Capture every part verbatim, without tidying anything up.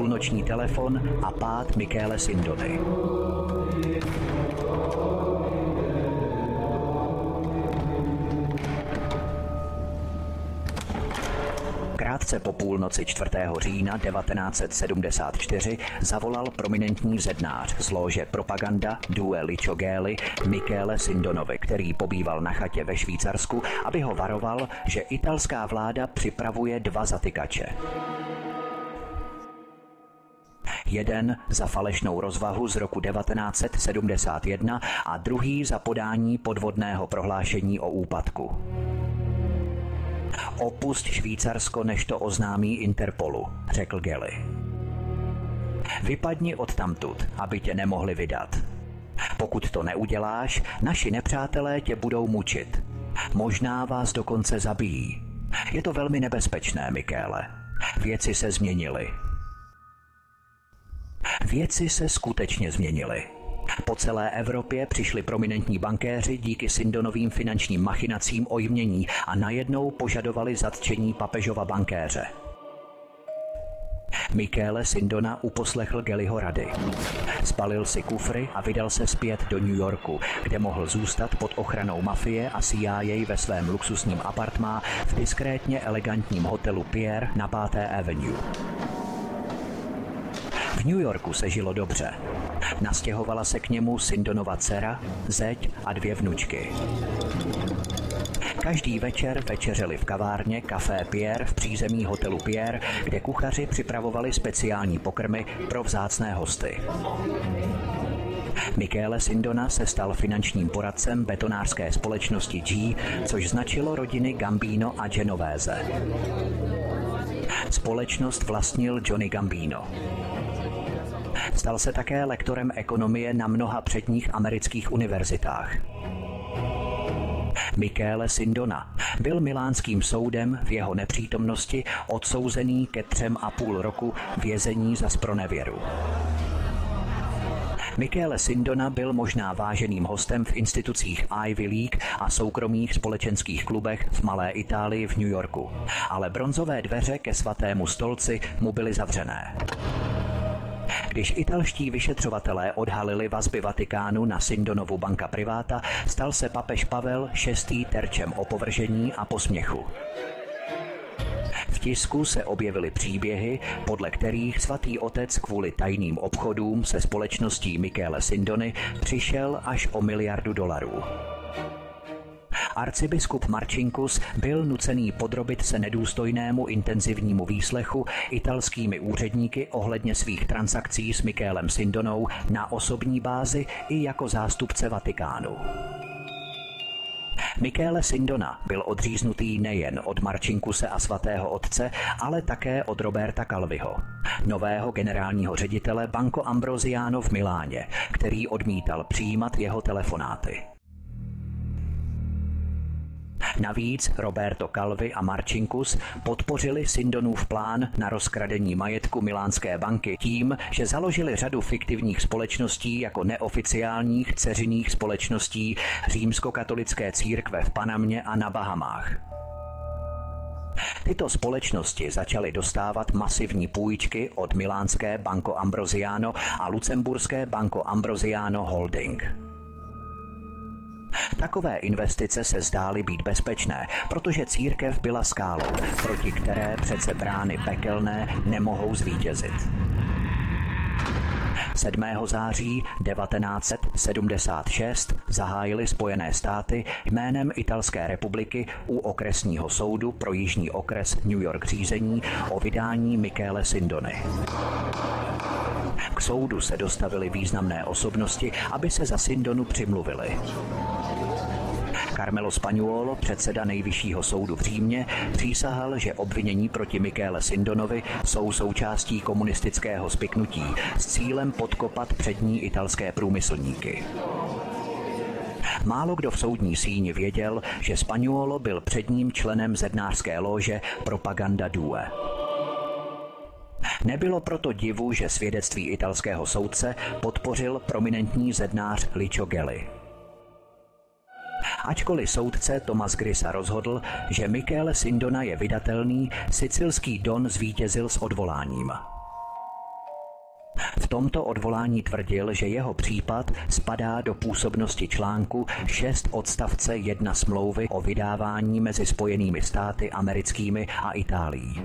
půlnoční telefon a pád Michele Sindony. Krátce po půlnoci čtvrtého října devatenáct set sedmdesát čtyři zavolal prominentní zednář z lóže Propaganda Due Licio Michele Sindonovi, který pobýval na chatě ve Švýcarsku, aby ho varoval, že italská vláda připravuje dva zatykače. Jeden za falešnou rozvahu z roku devatenáct set sedmdesát jedna a druhý za podání podvodného prohlášení o úpadku. Opusť Švýcarsko, než to oznámí Interpolu, řekl Gelly. Vypadni odtamtud, aby tě nemohli vydat. Pokud to neuděláš, naši nepřátelé tě budou mučit. Možná vás dokonce zabijí. Je to velmi nebezpečné, Michele. Věci se změnily. Věci se skutečně změnily. Po celé Evropě přišli prominentní bankéři díky Sindonovým finančním machinacím o jmění a najednou požadovali zatčení papežova bankéře. Michele Sindona uposlechl Gellyho rady. Spalil si kufry a vydal se zpět do New Yorku, kde mohl zůstat pod ochranou mafie a C I A ve svém luxusním apartmá v diskrétně elegantním hotelu Pierre na páté Avenue. V New Yorku se žilo dobře. Nastěhovala se k němu Sindonova dcera, zeď a dvě vnučky. Každý večer večeřeli v kavárně Café Pierre v přízemí hotelu Pierre, kde kuchaři připravovali speciální pokrmy pro vzácné hosty. Michele Sindona se stal finančním poradcem betonářské společnosti G, což značilo rodiny Gambino a Genovese. Společnost vlastnil Johnny Gambino. Stal se také lektorem ekonomie na mnoha předních amerických univerzitách. Michele Sindona byl milánským soudem v jeho nepřítomnosti odsouzený ke třem a půl roku vězení za zpronevěru. Michele Sindona byl možná váženým hostem v institucích Ivy League a soukromých společenských klubech v Malé Itálii v New Yorku, ale bronzové dveře ke svatému stolci mu byly zavřené. Když italští vyšetřovatelé odhalili vazby Vatikánu na Sindonovu banka privata, stal se papež Pavel šestý terčem opovržení a posměchu. V tisku se objevily příběhy, podle kterých svatý otec kvůli tajným obchodům se společností Michele Sindony přišel až o miliardu dolarů. Arcibiskup Marcinkus byl nucený podrobit se nedůstojnému intenzivnímu výslechu italskými úředníky ohledně svých transakcí s Michelem Sindonou na osobní bázi i jako zástupce Vatikánu. Michele Sindona byl odříznutý nejen od Marcinkuse a svatého otce, ale také od Roberta Calviho, nového generálního ředitele Banco Ambrosiano v Miláně, který odmítal přijímat jeho telefonáty. Navíc Roberto Calvi a Marcinkus podpořili Sindonův plán na rozkradení majetku milánské banky tím, že založili řadu fiktivních společností jako neoficiálních dceřiných společností římskokatolické církve v Panamě a na Bahamách. Tyto společnosti začaly dostávat masivní půjčky od milánské Banco Ambrosiano a lucemburské Banco Ambrosiano Holding. Takové investice se zdály být bezpečné, protože církev byla skálou, proti které přece brány pekelné nemohou zvítězit. sedmého září devatenáct set sedmdesát šest zahájily Spojené státy jménem Italské republiky u okresního soudu pro jižní okres New York řízení o vydání Michele Sindony. K soudu se dostavily významné osobnosti, aby se za Sindonu přimluvili. Carmelo Spagnuolo, předseda nejvyššího soudu v Římě, přísahal, že obvinění proti Michele Sindonovi jsou součástí komunistického spiknutí s cílem podkopat přední italské průmyslníky. Málo kdo v soudní síni věděl, že Spagnuolo byl předním členem zednářské lóže Propaganda Due. Nebylo proto divu, že svědectví italského soudce podpořil prominentní zednář Licio Gelli. Ačkoliv soudce Thomas Grissa rozhodl, že Michele Sindona je vydatelný, sicilský don zvítězil s odvoláním. tomto odvolání tvrdil, že jeho případ spadá do působnosti článku šest odstavce jedna smlouvy o vydávání mezi Spojenými státy americkými a Itálií.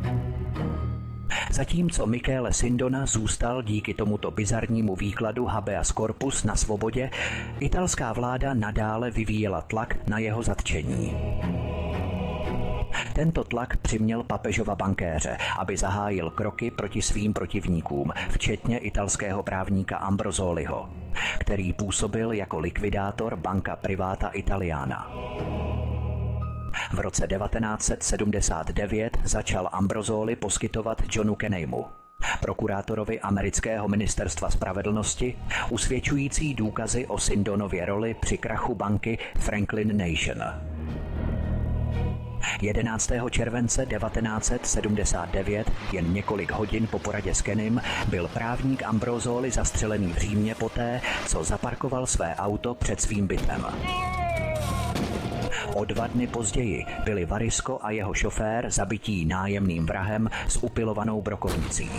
Zatímco Michele Sindona zůstal díky tomuto bizarnímu výkladu habeas corpus na svobodě, italská vláda nadále vyvíjela tlak na jeho zatčení. Tento tlak přiměl papežova bankéře, aby zahájil kroky proti svým protivníkům, včetně italského právníka Ambrosoliho, který působil jako likvidátor Banca Privata Italiana. V roce devatenáct set sedmdesát devět začal Ambrosoli poskytovat Johnu Kenneymu, prokurátorovi amerického ministerstva spravedlnosti, usvědčující důkazy o Sindonově roli při krachu banky Franklin Nation. jedenáctého července devatenáct set sedmdesát devět, jen několik hodin po poradě s Kenneym, byl právník Ambrosoli zastřelený v Římě poté, co zaparkoval své auto před svým bytem. O dva dny později byli Varisco a jeho šofér zabití nájemným vrahem s upilovanou brokovnicí.